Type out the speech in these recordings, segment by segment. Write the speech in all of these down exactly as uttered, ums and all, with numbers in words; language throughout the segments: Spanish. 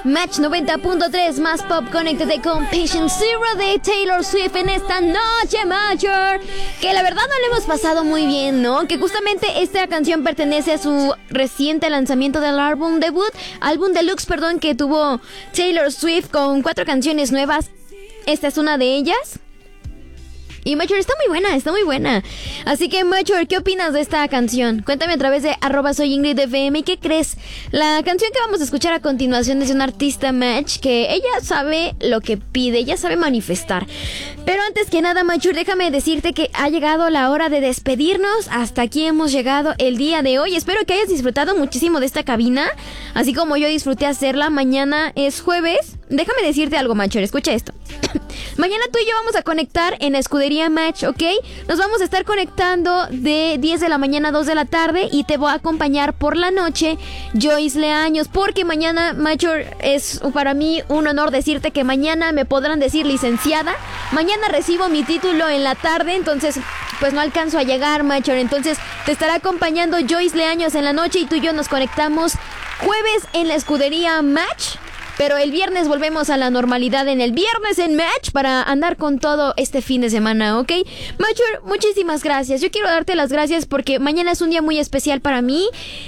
Match noventa punto tres más pop, conéctate con Patient Zero de Taylor Swift en esta noche mayor, que la verdad no le hemos pasado muy bien, ¿no? Que justamente esta canción pertenece a su reciente lanzamiento del álbum debut, álbum deluxe, perdón, que tuvo Taylor Swift con cuatro canciones nuevas. Esta es una de ellas. Y Mature está muy buena, está muy buena. Así que Mature, ¿qué opinas de esta canción? Cuéntame a través de arroba soy Ingrid F M. ¿Y qué crees? La canción que vamos a escuchar a continuación es de una artista Match que ella sabe lo que pide, ella sabe manifestar. Pero antes que nada, Mature, déjame decirte que ha llegado la hora de despedirnos. Hasta aquí hemos llegado el día de hoy. Espero que hayas disfrutado muchísimo de esta cabina, así como yo disfruté hacerla. Mañana es jueves. Déjame decirte algo, Mature, escucha esto. Mañana tú y yo vamos a conectar en Escudería Match, ¿ok? Nos vamos a estar conectando de diez de la mañana a dos de la tarde y te voy a acompañar por la noche Joyce Leaños, porque mañana, Mature, es para mí un honor decirte que mañana me podrán decir licenciada. Mañana recibo mi título en la tarde, entonces pues no alcanzo a llegar, Mature. Entonces te estará acompañando Joyce Leaños en la noche y tú y yo nos conectamos jueves en la Escudería Match. Pero el viernes volvemos a la normalidad en el viernes en Match para andar con todo este fin de semana, ¿ok? Mature, muchísimas gracias. Yo quiero darte las gracias porque mañana es un día muy especial para mí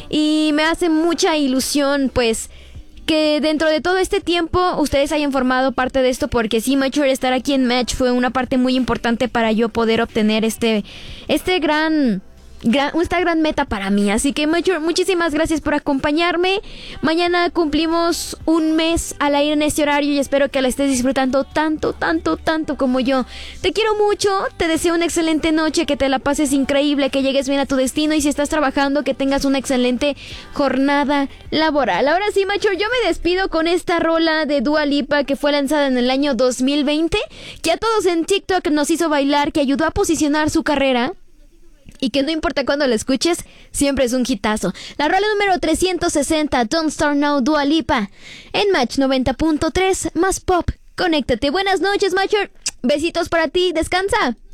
y me hace mucha ilusión, pues, que dentro de todo este tiempo ustedes hayan formado parte de esto, porque sí, Mature, estar aquí en Match fue una parte muy importante para yo poder obtener este, este gran... Gran, esta gran meta para mí. Así que Mature, muchísimas gracias por acompañarme. Mañana cumplimos un mes al aire en este horario y espero que la estés disfrutando tanto, tanto, tanto como yo. Te quiero mucho, te deseo una excelente noche, que te la pases increíble, que llegues bien a tu destino y si estás trabajando, que tengas una excelente jornada laboral. Ahora sí, Mature, yo me despido con esta rola de Dua Lipa que fue lanzada en el año dos mil veinte, que a todos en TikTok nos hizo bailar, que ayudó a posicionar su carrera y que no importa cuándo la escuches, siempre es un hitazo. La rola número trescientos sesenta, Don't Start Now, Dua Lipa, en Match noventa punto tres, más pop. Conéctate. Buenas noches, Mature. Besitos para ti. Descansa.